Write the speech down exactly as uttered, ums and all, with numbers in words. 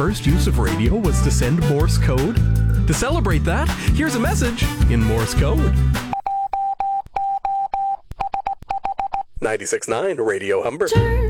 first use of radio was to send Morse code? To celebrate that, here's a message in Morse code. ninety-six point nine Radio Humber.